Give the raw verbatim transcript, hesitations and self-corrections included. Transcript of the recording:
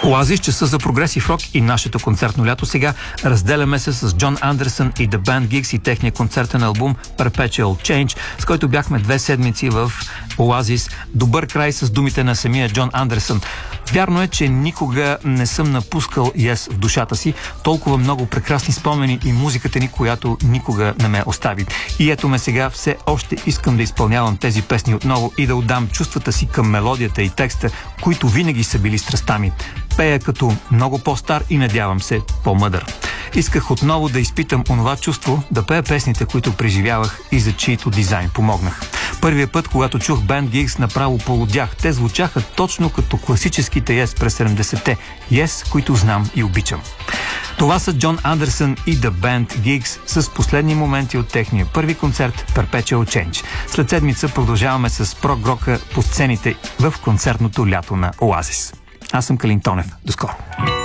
Оазис, часа за прогресив рок и нашето концертно лято. Сега разделяме се с Джон Андерсън и The Band Geeks и техния концертен албум Perpetual Change, с който бяхме две седмици в Оазис. Добър край с думите на самия Джон Андерсън. Вярно е, че никога не съм напускал Yes в душата си. Толкова много прекрасни спомени и музиката ни, която никога не ме остави. И ето ме сега, все още искам да изпълнявам тези песни отново и да отдам чувствата си към мелодията и текста, които винаги са били страстта ми. Пея като много по-стар и надявам се по-мъдър. Исках отново да изпитам онова чувство, да пея песните, които преживявах и за чието дизайн помогнах. Първият път, когато чух Band Geeks, направо полудях. Те звучаха точно като класическите Yes през седемдесетте. Yes, които знам и обичам. Това са Джон Андерсън и The Band Geeks с последни моменти от техния първи концерт Perpetual Change. След седмица продължаваме с прог-рока по сцените в концертното лято на Оазис. Аз съм Калин Тонев. До скоро!